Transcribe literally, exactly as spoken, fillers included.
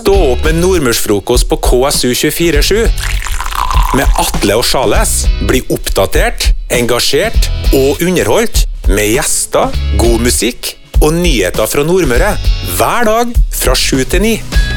Stå opp med nordmørsfrokost på K S U tjuefire sju. Med Atle og Charles. Bli oppdatert, engasjert og underholdt. Med gjester, god musikk og nyheter fra Nordmøre. Hver dag fra sju til ni.